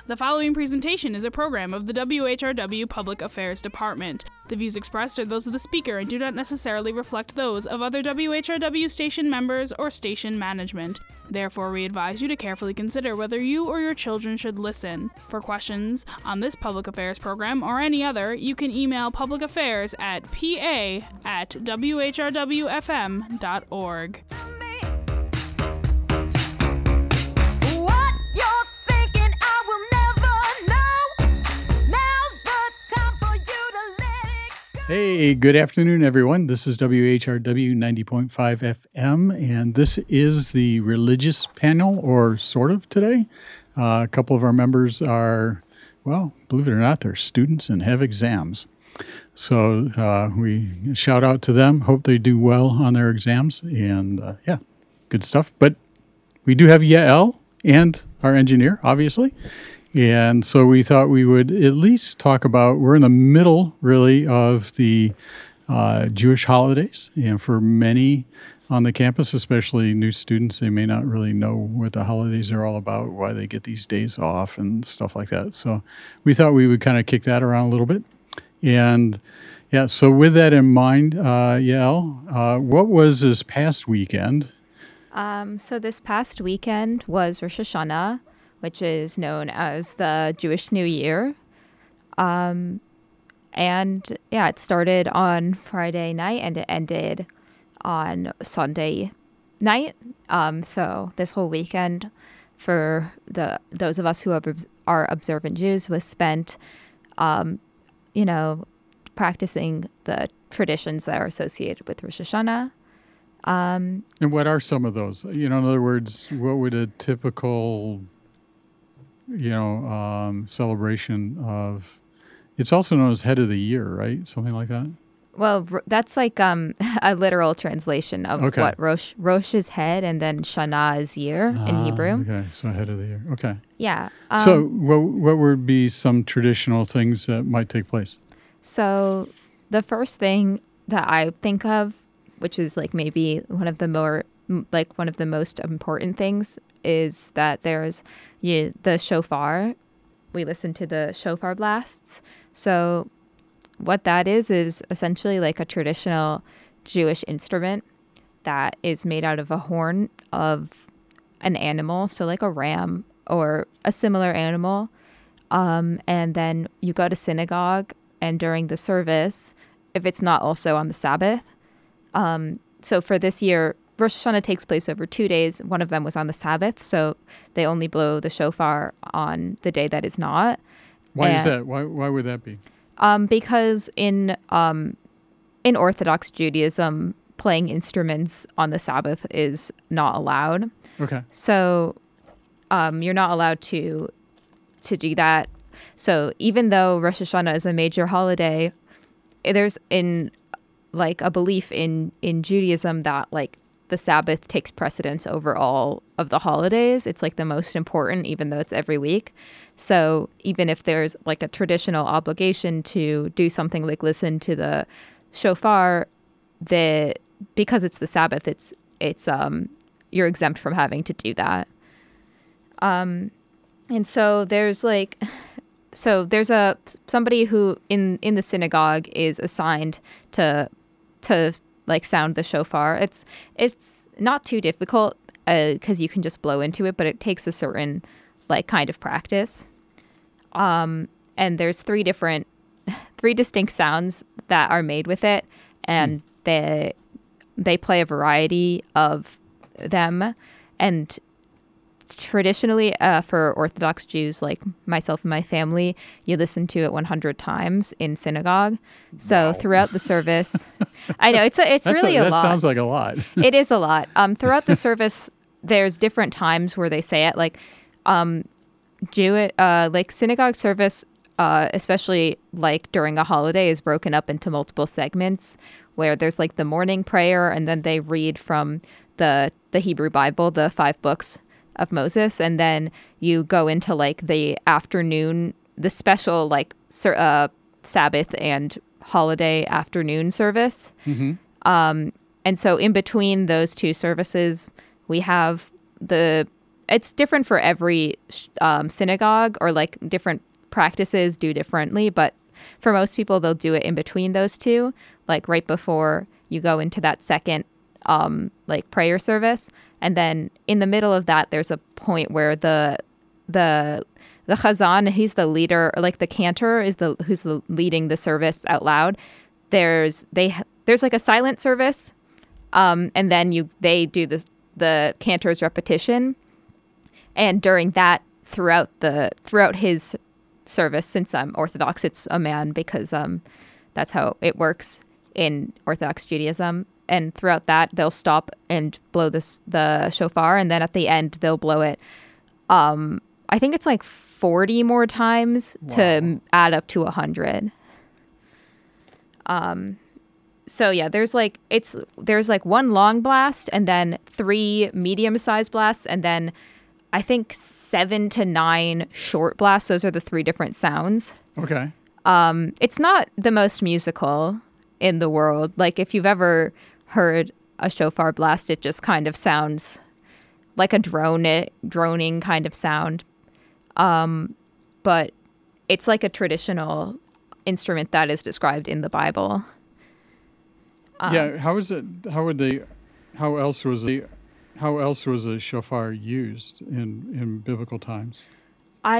The following presentation is a program of the WHRW Public Affairs Department. The views expressed are those of the speaker and do not necessarily reflect those of other WHRW station members or station management. Therefore, we advise you to carefully consider whether you or your children should listen. For questions on this public affairs program or any other, you can email publicaffairs@pa@whrwfm.org. Hey, good afternoon, everyone. This is WHRW 90.5 FM, and this is the religious panel, or sort of, today. A couple of our members are, well, believe it or not, they're students and have exams. So we shout out to them. Hope they do well on their exams, and yeah, good stuff. But we do have Yael and our engineer, obviously. And so we thought we would at least talk about, we're in the middle, really, of the Jewish holidays. And for many on the campus, especially new students, they may not really know what the holidays are all about, why they get these days off and stuff like that. So we thought we would kind of kick that around a little bit. And yeah, so with that in mind, Yael, what was this past weekend? So this past weekend was Rosh Hashanah, which is known as the Jewish New Year. And yeah, it started on Friday night and it ended on Sunday night. So this whole weekend for those of us who are observant Jews was spent, practicing the traditions that are associated with Rosh Hashanah. And what are some of those? In other words, what would a typical celebration of, it's also known as head of the year, right? Something like that? Well, that's like a literal translation of what Rosh is head and then Shana is year in Hebrew. Okay, so head of the year. Okay. Yeah. So what would be some traditional things that might take place? So the first thing that I think of, which is like maybe one of the most important things, is that there's the shofar. We listen to the shofar blasts. So what that is essentially like a traditional Jewish instrument that is made out of a horn of an animal, so like a ram or a similar animal. And then you go to synagogue, and during the service, if it's not also on the Sabbath. So for this year, Rosh Hashanah takes place over 2 days. One of them was on the Sabbath, so they only blow the shofar on the day that is not. Why is that? Why would that be? Because in Orthodox Judaism, playing instruments on the Sabbath is not allowed. Okay. So you're not allowed to do that. So even though Rosh Hashanah is a major holiday, there's a belief in Judaism that like the Sabbath takes precedence over all of the holidays. It's like the most important, even though it's every week. So even if there's like a traditional obligation to do something like listen to the shofar, because it's the Sabbath, it's you're exempt from having to do that. And so there's somebody who in the synagogue is assigned to like sound the shofar. It's not too difficult because you can just blow into it, but it takes a certain like kind of practice. And there's three distinct sounds that are made with it, and they play a variety of them. And traditionally, for Orthodox Jews like myself and my family, you listen to it 100 times in synagogue. So throughout the service, I know it's really a lot. That sounds like a lot. It is a lot. Throughout the service, there's different times where they say it. Like synagogue service, especially like during a holiday, is broken up into multiple segments where there's like the morning prayer, and then they read from the Hebrew Bible, the 5 books of Moses, and then you go into like the afternoon, the special like Sabbath and holiday afternoon service. Mm-hmm. And so in between those two services, we have the it's different for every synagogue, or like different practices do differently. But for most people, they'll do it in between those two, like right before you go into that second like prayer service. And then in the middle of that, there's a point where the chazan, he's the leader, or like the cantor is who's leading the service out loud. There's like a silent service, and then they do the cantor's repetition, and during that, throughout his service, since I'm Orthodox, it's a man, because that's how it works in Orthodox Judaism. And throughout that, they'll stop and blow the shofar, and then at the end, they'll blow it. I think it's like 40 more times to add up to 100. So yeah, there's like one long blast, and then 3 medium-sized blasts, and then I think 7 to 9 short blasts. Those are the 3 different sounds. Okay. It's not the most musical in the world. Like, if you've ever heard a shofar blast, it just kind of sounds like a droning kind of sound. But it's like a traditional instrument that is described in the Bible. Yeah. How else was a shofar used in biblical times?